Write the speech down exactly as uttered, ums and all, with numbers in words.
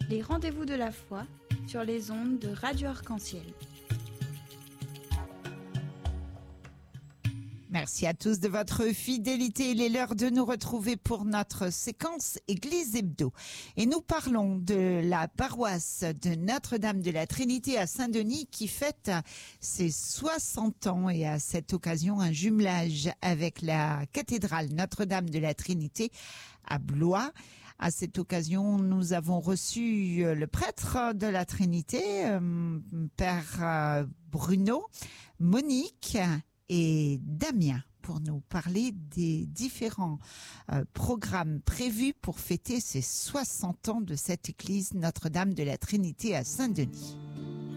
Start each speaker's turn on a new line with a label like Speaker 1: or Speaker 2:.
Speaker 1: Les rendez-vous de la foi sur les ondes de Radio Arc-en-Ciel.
Speaker 2: Merci à tous de votre fidélité. Il est l'heure de nous retrouver pour notre séquence Église Hebdo. Et nous parlons de la paroisse de Notre-Dame de la Trinité à Saint-Denis qui fête ses soixante ans et à cette occasion un jumelage avec la cathédrale Notre-Dame de la Trinité à Blois. À cette occasion, nous avons reçu le prêtre de la Trinité, euh, Père Bruno, Monique et Damien pour nous parler des différents euh, programmes prévus pour fêter ces soixante ans de cette église Notre-Dame de la Trinité à Saint-Denis.